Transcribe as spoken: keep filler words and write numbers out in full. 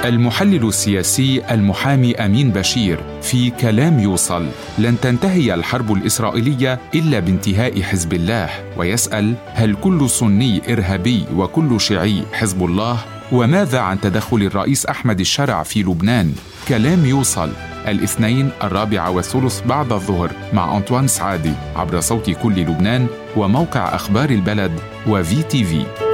المحلل السياسي المحامي أمين بشير في كلام يوصل: لن تنتهي الحرب الإسرائيلية إلا بانتهاء حزب الله. ويسأل: هل كل سني إرهابي وكل شيعي حزب الله؟ وماذا عن تدخل الرئيس أحمد الشرع في لبنان؟ كلام يوصل الاثنين الرابع والثلث بعد الظهر مع أنطوان سعادي عبر صوت كل لبنان وموقع أخبار البلد وفي تي في.